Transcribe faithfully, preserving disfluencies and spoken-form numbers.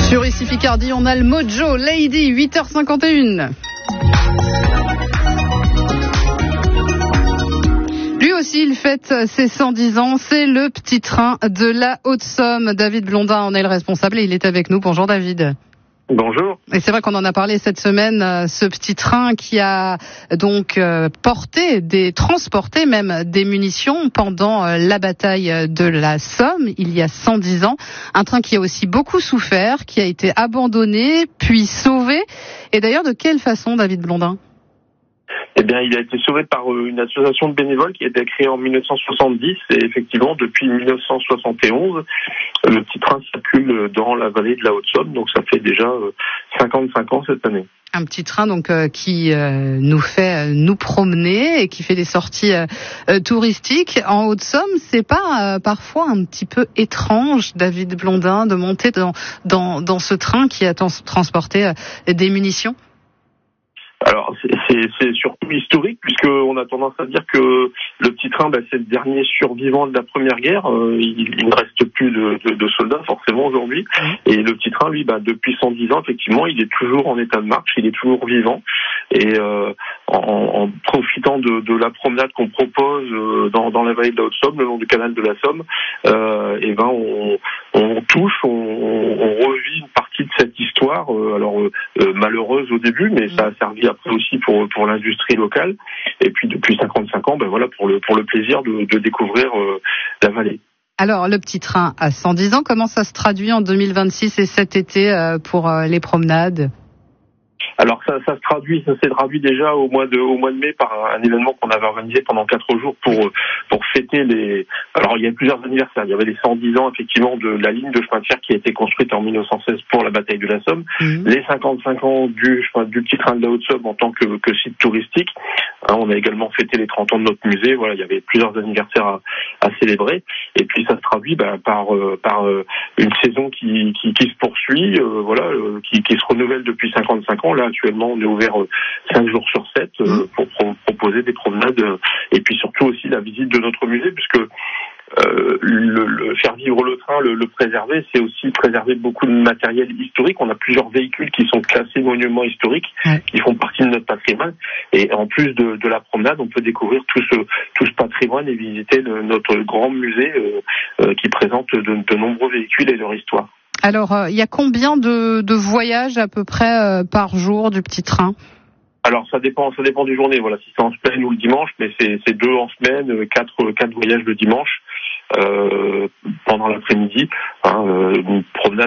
Sur Ici Picardie, on a le Mojo Lady, huit heures cinquante et une. Lui aussi, il fête ses cent dix ans. C'est le petit train de la Haute-Somme. David Blondin en est le responsable et il est avec nous. Bonjour David. Bonjour. Et c'est vrai qu'on en a parlé cette semaine, euh, ce petit train qui a donc euh, porté, des, transporté même des munitions pendant euh, la bataille de la Somme, il y a cent dix ans. Un train qui a aussi beaucoup souffert, qui a été abandonné, puis sauvé. Et d'ailleurs, de quelle façon, David Blondin ? Eh bien, il a été sauvé par une association de bénévoles qui a été créée en dix-neuf cent soixante-dix et effectivement, depuis dix-neuf cent soixante et onze, le petit train circule dans la vallée de la Haute-Somme, donc ça fait déjà cinquante-cinq ans cette année. Un petit train donc euh, qui euh, nous fait euh, nous promener et qui fait des sorties euh, euh, touristiques en Haute-Somme. C'est pas euh, parfois un petit peu étrange, David Blondin, de monter dans dans, dans ce train qui a trans- transporté euh, des munitions ? Alors, c'est, c'est, c'est surtout historique, puisqu'on a tendance à dire que le petit train, bah, c'est le dernier survivant de la Première Guerre. Euh, il, il ne reste plus de, de, de soldats, forcément, aujourd'hui. Et le petit train, lui, bah, depuis cent dix ans, effectivement, il est toujours en état de marche, il est toujours vivant. Et euh, en, en profitant de, de la promenade qu'on propose euh, dans, dans la vallée de la Haute-Somme, le long du canal de la Somme, euh, et ben on, on touche, on, on revit une partie de cette histoire, euh, alors euh, euh, malheureuse au début, mais ça a servi après aussi pour pour l'industrie locale. Et puis depuis cinquante-cinq ans, ben voilà, pour le pour le plaisir de, de découvrir euh, la vallée. Alors, le petit train a cent dix ans, comment ça se traduit en deux mille vingt-six et cet été euh, pour euh, les promenades ? Alors ça, ça se traduit, ça s'est traduit déjà au mois de au mois de mai par un, un événement qu'on avait organisé pendant quatre jours pour pour fêter les. Alors il y a plusieurs anniversaires. Il y avait les cent dix ans effectivement de la ligne de chemin de fer qui a été construite en dix-neuf cent seize pour la bataille de la Somme, mmh. les cinquante-cinq ans du du petit train de la Haute-Somme en tant que, que site touristique. Hein, on a également fêté les trente ans de notre musée. Voilà, il y avait plusieurs anniversaires à, à célébrer. Et puis ça se traduit bah, par euh, par euh, une saison qui qui, qui se poursuit, euh, voilà, euh, qui qui se renouvelle depuis cinquante-cinq ans. Là, actuellement, on est ouvert cinq jours sur sept euh, pour pro- proposer des promenades euh, et puis surtout aussi la visite de notre musée, puisque euh, le, le faire vivre le train, le, le préserver, c'est aussi préserver beaucoup de matériel historique. On a plusieurs véhicules qui sont classés monuments historiques, ouais. qui font partie de notre patrimoine. Et en plus de, de la promenade, on peut découvrir tout ce tout ce patrimoine et visiter le, notre grand musée euh, euh, qui présente de, de nombreux véhicules et leur histoire. Alors, il euh, y a combien de, de voyages à peu près euh, par jour du petit train ? Alors ça dépend, ça dépend du journée. Voilà, si c'est en semaine ou le dimanche, mais c'est, c'est deux en semaine, quatre, quatre voyages le dimanche euh, pendant l'après-midi. Hein, euh, une promenade